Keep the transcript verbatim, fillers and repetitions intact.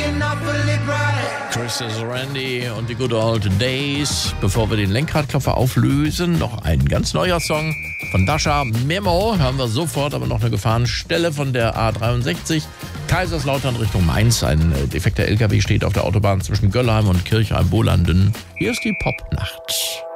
Chris Randy und die Good Old Days. Bevor wir den Lenkradklopfer auflösen, noch ein ganz neuer Song von Dasha, Memo. Hören wir sofort, aber noch eine Gefahrenstelle von der A dreiundsechzig. Kaiserslautern Richtung Mainz. Ein defekter L K W steht auf der Autobahn zwischen Göllheim und Kirchheim-Bolanden. Hier ist die Popnacht.